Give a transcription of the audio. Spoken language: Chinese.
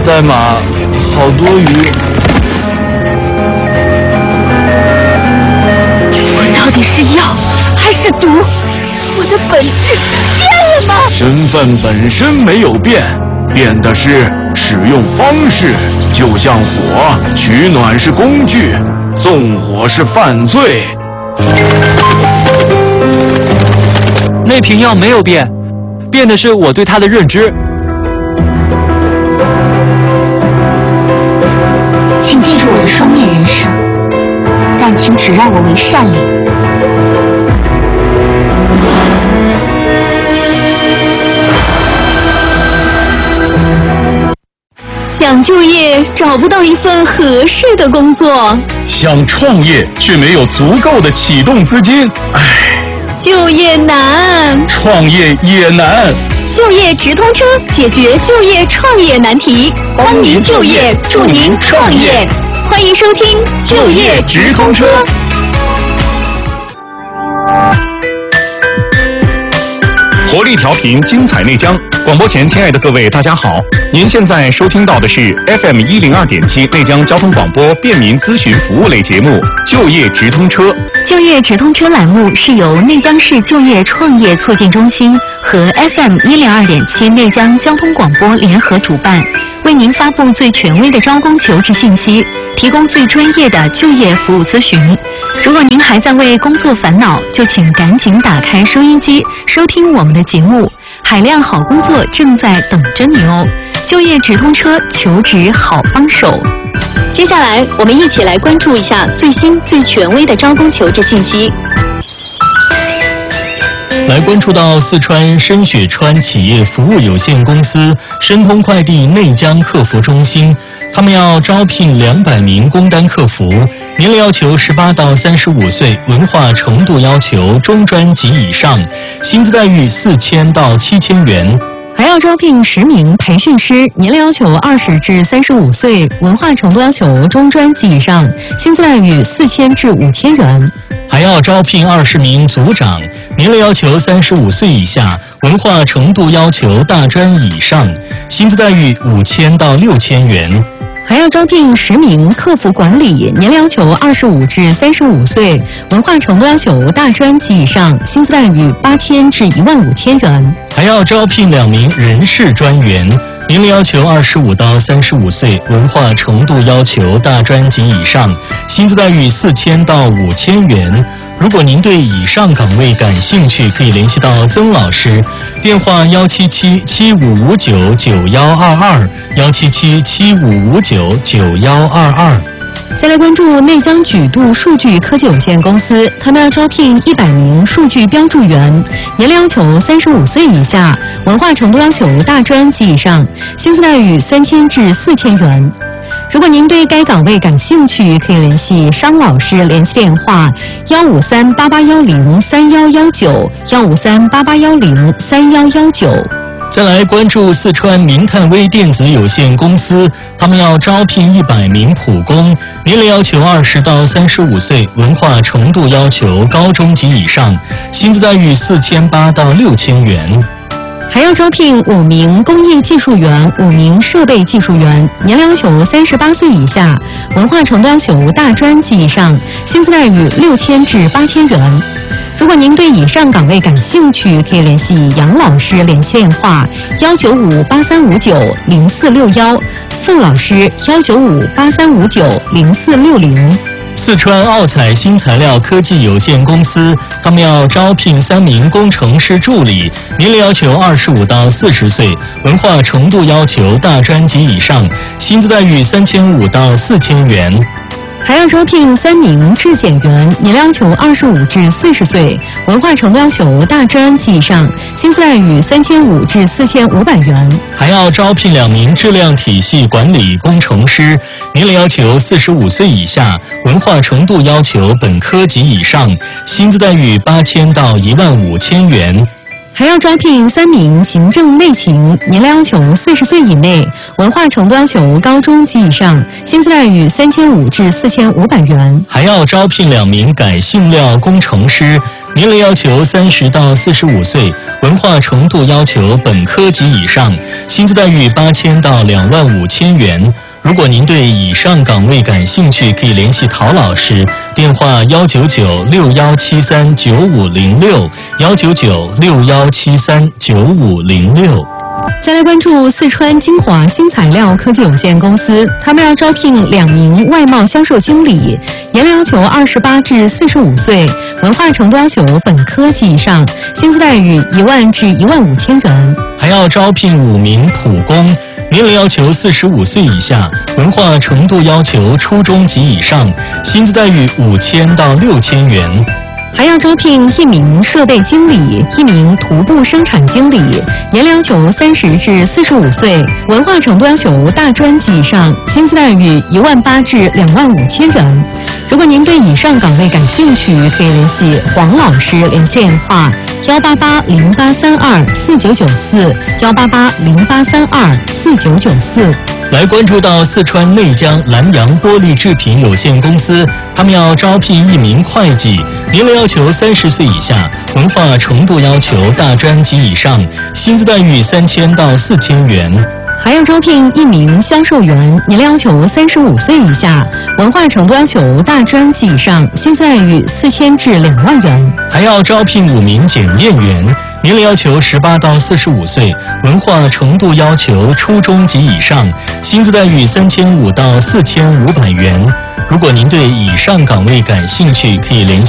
代码好多余。 我到底是药还是毒？我的本质变了吗？ 身份本身没有变，变的是使用方式。就像火，取暖是工具，纵火是犯罪。 那瓶药没有变，变的是我对它的认知。 请记住我的双面人设，但请只让我为善良。想就业找不到一份合适的工作， 想创业却没有足够的启动资金， 就业难， 创业也难。 就业直通车解决就业创业难题，帮您就业，助您创业。欢迎收听就业直通车。 活力调频，精彩内江。广播前，亲爱的各位，大家好！您现在收听到的是 FM 102.7内江交通广播便民咨询服务类节目《就业直通车》。 就业直通车栏目是由内江市就业创业促进中心和 FM 102.7内江交通广播联合主办，为您发布最权威的招工求职信息，提供最专业的就业服务咨询。如果您还在为工作烦恼，就请赶紧打开收音机，收听我们的节目。海量好工作正在等着你哦！就业直通车，求职好帮手。接下来，我们一起来关注一下最新最权威的招工求职信息。 来关注到四川深雪川企业服务有限公司申通快递内江客服中心，他们要招聘200名工单客服，年龄要求18到35岁，文化程度要求中专及以上，薪资待遇4000到7000元。 还要招聘10名培训师，年龄要求20至35岁，文化程度要求中专及以上，薪资待遇4000至5000元。 还要招聘20名组长，年龄要求35岁以下，文化程度要求大专以上，薪资待遇5000到6000元。 还要招聘10名客服管理，年龄要求25至35岁，文化程度要求大专及以上，薪资待遇8000至15000元。 还要招聘2名人事专员，年龄要求25到35岁，文化程度要求大专及以上，薪资待遇4000到5000元。如果您对以上岗位感兴趣，可以联系到曾老师，电话17775599122，17775599122。 再来关注内江举度数据科技有限公司，他们要招聘100名数据标注员，年龄要求35岁以下，文化程度要求大专及以上，薪资待遇3000至4000元。如果您对该岗位感兴趣，可以联系商老师，联系电话15388103119，15388103119。 再来关注四川明探微电子有限公司，他们要招聘100名普工，年龄要求20到35岁，文化程度要求高中及以上，薪资待遇4800到6000元。 还要招聘5名工业技术员、5名设备技术员，年龄要求38岁以下，文化程度要求大专及以上，薪资待遇6000至8000元。如果您对以上岗位感兴趣，可以联系杨老师，联系电话19583590461，凤老师19583590460。 四川奥彩新材料科技有限公司，他们要招聘3名工程师助理，年龄要求25到40岁，文化程度要求大专及以上，薪资待遇3500到4000元。 还要招聘3名质检员，年龄要求25至40岁，文化程度要求大专及以上，薪资待遇3500至4500元。 还要招聘2名质量体系管理工程师，年龄要求45岁以下，文化程度要求本科及以上，薪资待遇8000到15000元。 还要招聘3名行政内勤，年龄要求40岁以内，文化程度要求高中及以上，薪资待遇3500至4500元。 还要招聘2名改性料工程师，年龄要求30到45岁，文化程度要求本科及以上，薪资待遇8000到25000元。如果您对以上岗位感兴趣，可以联系陶老师，电话19961739506，19961739506。 再来关注四川金华新材料科技有限公司，他们要招聘2名外贸销售经理，年龄要求28至45岁，文化程度要求本科及以上，薪资待遇10000至15000元。 还要招聘5名普工，年龄要求45岁以下，文化程度要求初中及以上，薪资待遇5000到6000元。 还要招聘1名设备经理，1名徒步生产经理，年龄要求30至45岁，文化程度要求大专及以上，薪资待遇18000至25000元。如果您对以上岗位感兴趣，可以联系黄老师，联系电话18808324994，18808324994。 来关注到四川内江南洋玻璃制品有限公司，他们要招聘1名会计，年龄要求30岁以下，文化程度要求大专及以上，薪资待遇3000到4000元。 还要招聘1名销售员，年龄要求35岁以下，文化程度要求大专及以上，薪资待遇4000至2万元。 还要招聘5名检验员，年龄要求18到45岁，文化程度要求初中及以上，薪资待遇3500到4500元。如果您对以上岗位感兴趣，可以联系